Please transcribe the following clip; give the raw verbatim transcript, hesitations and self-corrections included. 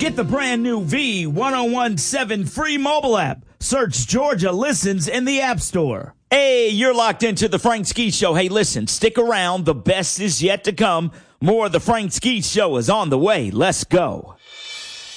Get the brand new V ten seventeen free mobile app. Search Georgia Listens in the App Store. Hey, you're locked into the Frank Ski Show. Hey, listen, stick around. The best is yet to come. More of the Frank Ski Show is on the way. Let's go.